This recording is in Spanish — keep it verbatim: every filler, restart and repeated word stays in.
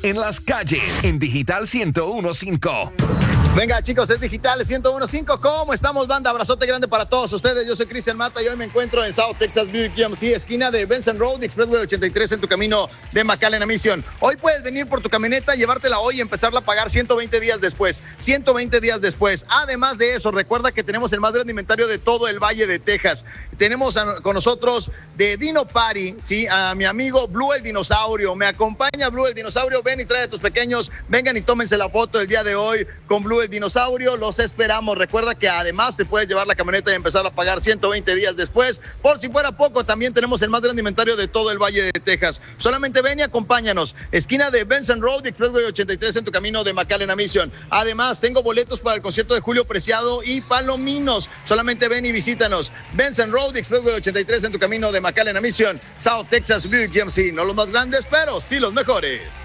en las calles, en Digital ciento uno punto cinco. Venga, chicos, es Digital ciento uno punto cinco. ¿Cómo estamos, banda? Abrazote grande para todos ustedes. Yo soy Cristian Mata y hoy me encuentro en South Texas Buick G M C, esquina de Benson Road, Expressway ochenta y tres, en tu camino de McAllen a Mission. Hoy puedes venir por tu camioneta, llevártela hoy y empezarla a pagar ciento veinte días después. ciento veinte días después. Además de eso, recuerda que tenemos el más grande inventario de todo el Valle de Texas. Tenemos a, con nosotros de Dino Party, ¿sí? A mi amigo Blue el Dinosaurio. Me acompaña Blue el Dinosaurio. Ven y trae a tus pequeños. Vengan y tómense la foto el día de hoy con Blue el Dinosaurio. Los esperamos. Recuerda que además te puedes llevar la camioneta y empezar a pagar ciento veinte días después. Por si fuera poco, también tenemos el más grande inventario de todo el Valle de Texas. Solamente ven y acompáñanos. Esquina de Benson Road, Expressway ochenta y tres, en tu camino de McAllen a Mission. Además, tengo boletos para el concierto de Julio Preciado y Palominos. Solamente ven y visítanos. Benson Road, Expressway ochenta y tres, en tu camino de McAllen a Mission. South Texas Buick G M C. No los más grandes, pero sí los mejores.